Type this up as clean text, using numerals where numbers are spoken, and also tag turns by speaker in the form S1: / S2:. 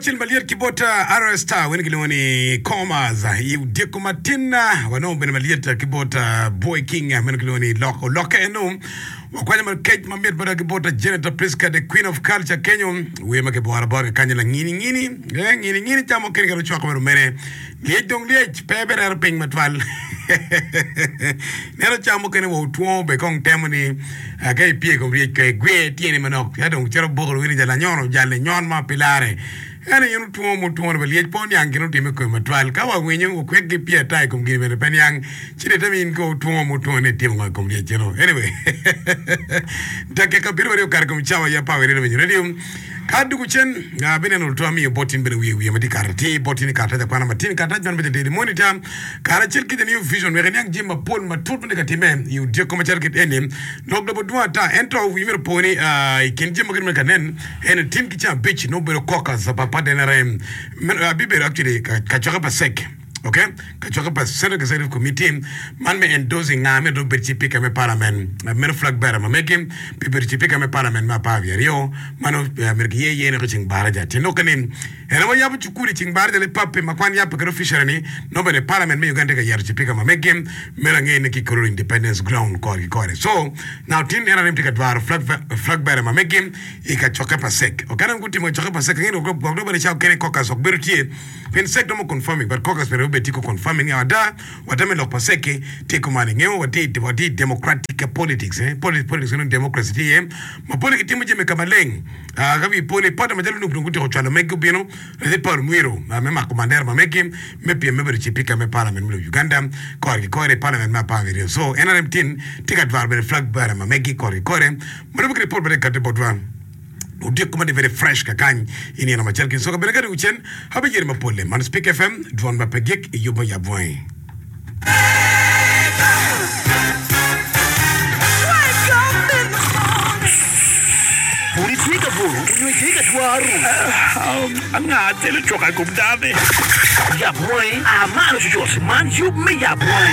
S1: chil maliet kibota Arresta wini kiloni Comas yu dieko matina wanombe maliet kibota Boy King wini kiloni Loka enu wakwanya makej mamiet bada kibota Jennifer Priska the Queen of Culture Kenya wema kibora bora kanya la ngini chamo kini karo chwaka marumene liej dong liej pepe raro ping matwal nero chamo kini wa utuo be kong temo ni kaya pie kong liej kaya gwe tiene manok yadong chero bokoro wini jala nyono jale nyon ma pilare ana yunu tumo ba liej pon yang kino time ko matwal kawa wenyo okwek gi pie tai kong gini bene pen yang chile tamin ko tumo ne timo nga kong liej cheno anyway take kapiro wari ukar kong chawa ya pa wari wenyo radio kadu kuchen bene no to ami botin bene wi mati karate botin karate da pana matin karate jan bete monitor kara chilki the new vision wari yang jima pol matut bene katime yu dio ko machar kit enim no gbo dua ta ento wi mer poni ken jima kin kanen en tim ki cha bitch no bero koka za papa denere bibe actually ka choka pasek. Okay, kachoka pa Senate Executive Committee man me endorsing me do berchipi kame parliament me flag bearer ma mekim pi berchipi kame parliament ma pa rio mano merkiye ye ne ching baraja tino kanin ena mo yabu chukuri ching baraja le pape makwan yapu karo fisher ni no be parliament me Uganda ka yerchipi kama mekim merange ne ki koro independence ground ko so now tin era nim ticket var flag bearer ma mekim e kachoka pa sek o kana nguti mo choka pa sek ngino go ba cha kene koka sok bertie pen sek no mo confirming but koka betiko confirming ada watame lo paseke teko mani ngeo wati democratic politics politics no democracy ma politics timu je mekamaleng gabi pole pada majalu nunguti ko chalo meko bino le par muiro mema commander ma meki mepi member chipika me parliament mu Uganda ko parliament ma pa video so NRM tin ticket var flag bar ma meki ko mo be report be kate bodwan udik kuma very fresh kakany ini na machalki so kabela kari uchen habe jeri mapole man speak FM dwan ba pegek yuba ya boy
S2: Puri tika buru, ni tika tuaru.
S3: Anga tele choka kumdame.
S2: Ya boy, amano jujos man you me ya boy.